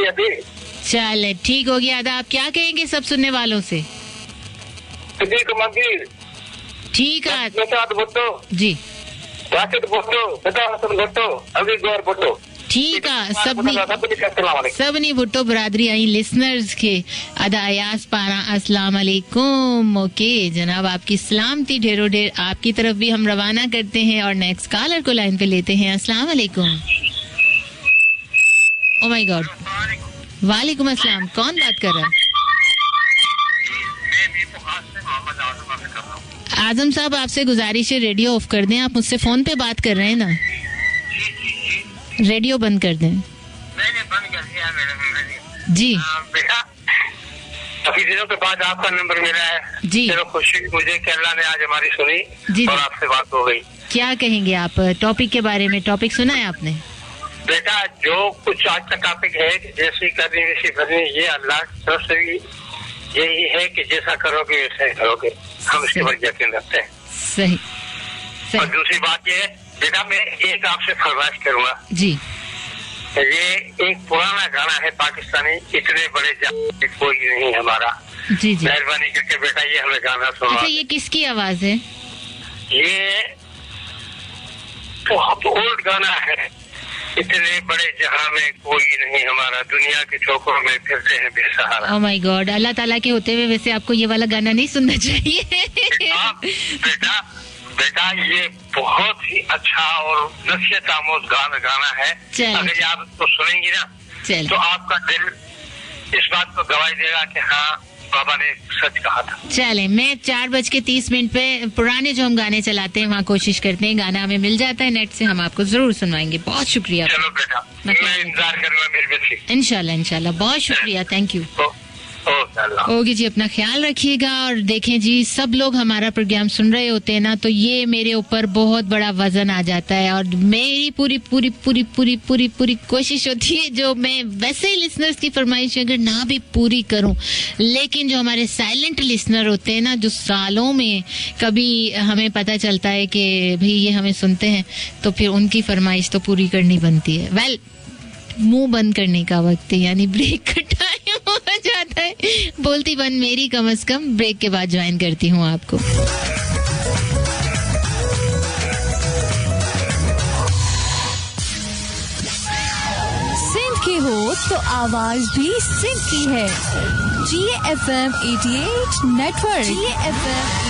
दिया थी। चले ठीक हो गया। आप क्या कहेंगे सब सुनने वालों से? ठीक है जी, ठीक है। सबनी भुट्टो बरादरी आई लिसनर्स के अदायास पारा अस्सलाम वालेकुम। ओके जनाब, आपकी सलामती ढेरों ढेर आपकी तरफ भी हम रवाना करते हैं और नेक्स्ट कॉलर को लाइन पे लेते हैं। अस्सलाम वालेकुम। ओ माय गॉड, वालेकुम अस्सलाम। कौन बात कर रहा है? आजम साहब, आपसे गुजारिश है रेडियो ऑफ कर दें। आप मुझसे फोन पे बात कर रहे हैं ना, रेडियो बंद कर दें। मैंने बंद कर दिया मैडम जी। बेटा काफी दिनों के बाद आपका नंबर मिला है जी। चलो खुशी मुझे कि अल्लाह ने आज हमारी सुनी जी और आपसे बात हो गई। क्या कहेंगे आप टॉपिक के बारे में? टॉपिक सुना है आपने? बेटा जो कुछ आज का टॉपिक है जैसी करनी वैसी भरनी, ये अल्लाह की तरफ से भी यही है कि जैसा करोगे वैसा ही करोगे। हम इसके ऊपर यकीन रखते हैं। सही, सही। और दूसरी बात ये है बेटा, मैं एक आपसे फरमाइश करूंगा जी। ये एक पुराना गाना है पाकिस्तानी, इतने बड़े जाने कोई नहीं हमारा। जी जी। मेहरबानी करके बेटा ये हमें गाना सुना। अच्छा, ये किसकी आवाज है? ये बहुत ओल्ड गाना है। इतने बड़े जहां में कोई नहीं हमारा, दुनिया के चौकों में फिरते हैं बेसहारा। ओह माय गॉड, अल्लाह ताला के होते हुए वैसे आपको ये वाला गाना नहीं सुनना चाहिए। बेटा बेटा ये बहुत ही अच्छा और नसीहत आमोज गाना है। अगर आप इसको सुनेंगी ना तो आपका दिल इस बात को गवाही देगा कि हाँ बाबा ने सच कहा था। चले, मैं 4:30 पे पुराने जो हम गाने चलाते हैं वहाँ कोशिश करते हैं, गाना हमें मिल जाता है नेट से, हम आपको जरूर सुनवाएंगे। बहुत शुक्रिया। चलो बेटा, मैं इंतजार करूंगा मेरी बेटी। इंशाल्लाह इंशाल्लाह। बहुत शुक्रिया, थैंक यू। ओके जी, अपना ख्याल रखिएगा। और देखें जी, सब लोग हमारा प्रोग्राम सुन रहे होते हैं ना, तो ये मेरे ऊपर बहुत बड़ा वजन आ जाता है और मेरी पूरी पूरी पूरी पूरी पूरी पूरी कोशिश होती है जो मैं वैसे ही लिसनर्स की फरमाइश अगर ना भी पूरी करूं, लेकिन जो हमारे साइलेंट लिसनर होते हैं ना, जो सालों में कभी हमें पता चलता है कि भाई ये हमें सुनते हैं, तो फिर उनकी फरमाइश तो पूरी करनी बनती है। वेल, मुंह बंद करने का वक्त है, यानी ब्रेक का टाइम हो जाता है। बोलती बंद मेरी कम से कम। ब्रेक के बाद ज्वाइन करती हूँ आपको। सिंध के हो तो आवाज भी सिंध की है। GFM 88 network. GFM